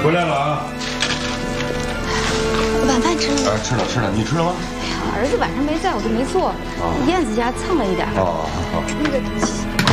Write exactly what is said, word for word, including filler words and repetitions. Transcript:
回来了啊！ 晚饭吃了吗？ 啊，吃了吃了，你吃了吗？ 哎呀，儿子晚上没在，我就没做。 啊， 燕子家蹭了一点。 哦，好。 那个。